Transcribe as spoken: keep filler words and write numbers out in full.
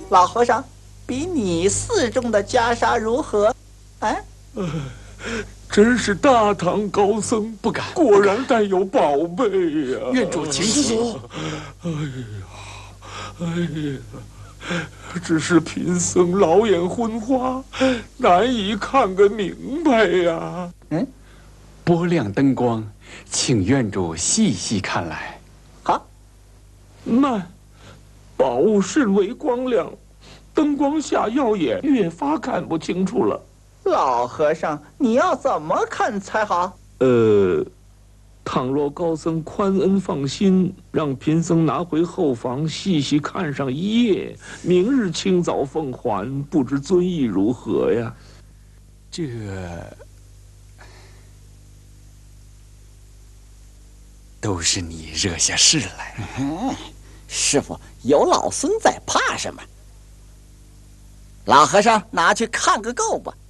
老和尚，比你寺中的袈裟如何？哎， 呃，真是大唐高僧， 不敢， 果然带有宝贝呀！ 院主请起。 哎呀，哎呀，只是贫僧老眼昏花，难以看个明白呀。 嗯， 拨亮灯光，请院主细细看来。 好， 慢，宝物甚为光亮，灯光下耀眼，越发看不清楚了。 老和尚，你要怎么看才好？ 呃，倘若高僧宽恩放心，让贫僧拿回后房细细看上一夜，明日清早奉还，不知尊意如何呀？ 这都是你惹下事来。 嗯，师傅，有老僧在，怕什么？老和尚，拿去看个够吧。